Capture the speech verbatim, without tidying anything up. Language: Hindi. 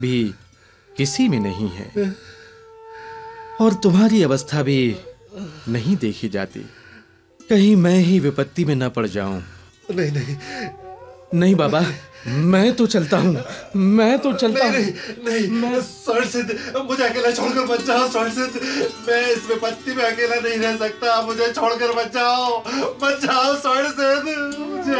भी किसी में नहीं है और तुम्हारी अवस्था भी नहीं देखी जाती। कहीं मैं ही विपत्ति में न पड़ जाऊं। नहीं नहीं नहीं बाबा, मैं तो चलता हूँ, मैं तो चलता हूँ। नहीं नहीं, नहीं। स्वर्ण सिद्ध, मुझे अकेला छोड़कर मत जाओ स्वर्ण सिद्ध। मैं इस विपत्ति में अकेला नहीं रह सकता, मुझे छोड़कर मत जाओ, मत जाओ स्वर्ण सिद्ध।